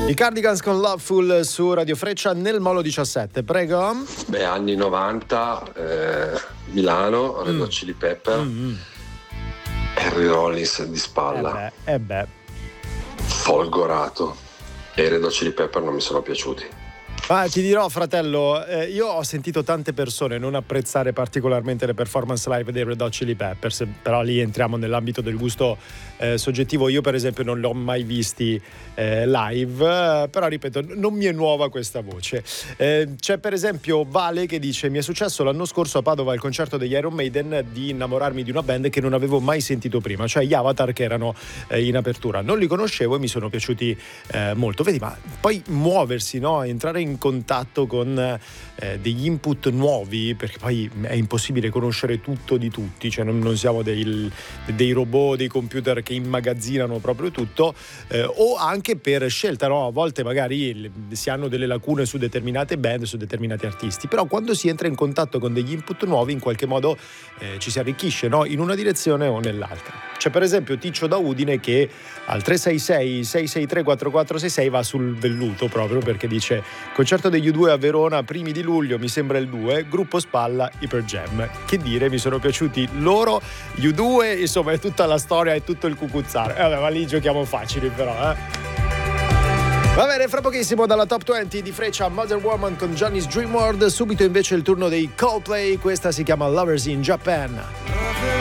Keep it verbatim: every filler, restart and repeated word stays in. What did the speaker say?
I Cardigans con Loveful su Radio Freccia nel Molo diciassette, prego. Beh, anni novanta, eh, Milano, Red Hot Chili Pepper, Mm-hmm. Henry Rollins di spalla, Eh beh, eh beh. folgorato, e i Red Hot Chili Pepper non mi sono piaciuti. Ma ti dirò, fratello, eh, io ho sentito tante persone non apprezzare particolarmente le performance live dei Red Hot Chili Peppers, però lì entriamo nell'ambito del gusto eh, soggettivo. Io per esempio non li ho mai visti eh, live, eh, però ripeto, non mi è nuova questa voce. Eh, c'è per esempio Vale che dice: mi è successo l'anno scorso a Padova al concerto degli Iron Maiden di innamorarmi di una band che non avevo mai sentito prima, cioè gli Avatar, che erano eh, in apertura. Non li conoscevo e mi sono piaciuti eh, molto. Vedi, ma poi muoversi, no? Entrare in contatto con eh, degli input nuovi, perché poi è impossibile conoscere tutto di tutti, cioè non, non siamo dei, dei robot, dei computer che immagazzinano proprio tutto, eh, o anche per scelta, no? A volte magari si hanno delle lacune su determinate band, su determinati artisti, però quando si entra in contatto con degli input nuovi in qualche modo eh, ci si arricchisce, no? In una direzione o nell'altra. C'è per esempio Ticcio da Udine che al tre sei sei sei sei tre quattro quattro sei sei va sul velluto, proprio perché dice: concerto degli U due a Verona primi di luglio, mi sembra il due, gruppo spalla Hyper Jam. Che dire, mi sono piaciuti loro, gli U due, insomma è tutta la storia, è tutto il cucuzzaro. Eh, vabbè, ma lì giochiamo facili però, eh. Va bene, fra pochissimo dalla Top venti di Freccia, Mother Woman con Johnny's Dream World. Subito invece il turno dei Coldplay, questa si chiama Lovers in Japan.